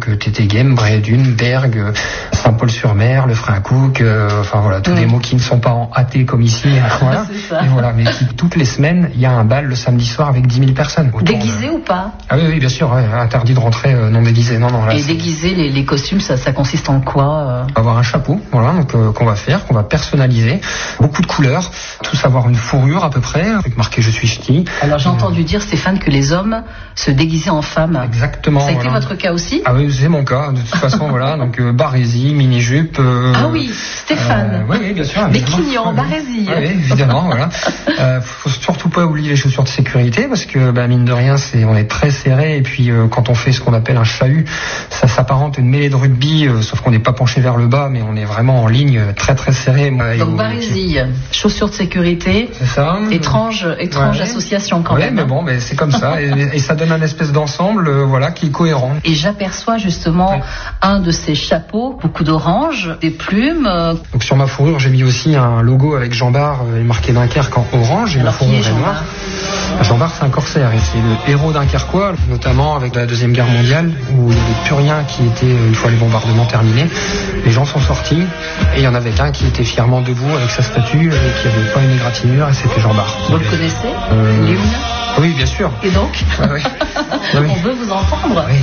Tétéghem, Brédune, Bergue, Saint-Paul-sur-Mer, le Frincook, enfin voilà, tous des mots qui ne sont pas en athée comme ici, voilà. Et voilà, mais toutes les semaines, il y a un bal le samedi soir avec 10 000 personnes. Déguisé ou pas? Ah oui, bien sûr, interdit de rentrer non déguisé. Non, là, et déguisé, les costumes, ça consiste en quoi? Avoir un chapeau, voilà, donc qu'on va personnaliser, beaucoup de couleurs, tous avoir une fourrure à peu près, avec marqué je suis ch'ti. Alors j'ai entendu dire, Stéphane, que les hommes se déguisaient en femmes. Exactement. Ça a été votre cas aussi? Ah oui, c'est mon cas, de toute façon, voilà, donc barésie, mini-jupe. Ah oui, Stéphane. Oui, bien sûr. Béquignon, barésie. Oui, évidemment, voilà. Faut surtout pas oublier les chaussures de sécurité, parce que mine de rien, on est très serré, et puis quand on fait ce qu'on appelle un chahut, ça s'apparente à une mêlée de rugby, sauf qu'on n'est pas penché vers le bas, mais on est vraiment en ligne très très serré. Donc barésie, chaussures de sécurité. C'est ça. Étrange association quand même. Mais bon, c'est comme ça, et ça donne un espèce d'ensemble, voilà, qui est cohérent. Et j'aperçois justement un de ces chapeaux, beaucoup d'orange, des plumes. Donc sur ma fourrure, j'ai mis aussi un logo avec Jean Bart marqué Dunkerque en orange, et alors, la fourrure est noire. Jean Bart, c'est un corsaire, et c'est le héros dunkerquois, notamment avec la Deuxième Guerre mondiale, où il y a des puriens qui étaient, une fois les bombardements terminés, les gens sont sortis, et il y en avait un qui était fièrement debout avec sa statue, et qui n'avait pas une égratignure, et c'était Jean Bart. Vous le connaissez, Léon? Oui, bien sûr. Et donc Oui. On veut vous entendre. Oui.